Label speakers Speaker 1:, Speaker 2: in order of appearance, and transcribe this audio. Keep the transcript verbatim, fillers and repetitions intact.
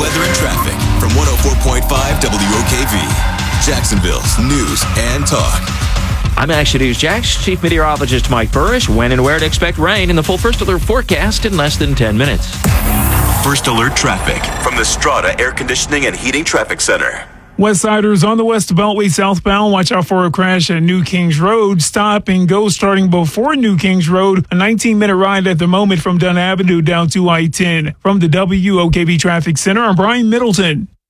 Speaker 1: weather and traffic from one oh four point five W O K V, Jacksonville's news and talk.
Speaker 2: I'm Action News Jax. Chief Meteorologist Mike Burrish. When and where to expect rain in the full First Alert forecast in less than ten minutes.
Speaker 1: First Alert traffic from the Strata Air Conditioning and Heating Traffic Center.
Speaker 3: Westsiders on the West Beltway southbound, watch out for a crash at New Kings Road. Stop and go starting before New Kings Road. A nineteen-minute ride at the moment from Dunn Avenue down to I ten. From the W O K V Traffic Center, I'm Brian Middleton.